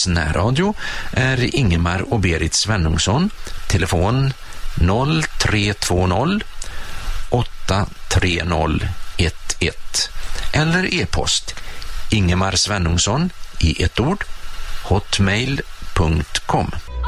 Närradio är Ingemar och Berit Svenungsson. Telefon 0320 830 11 eller e-post Ingemar Svenungsson i ett ord hotmail.com.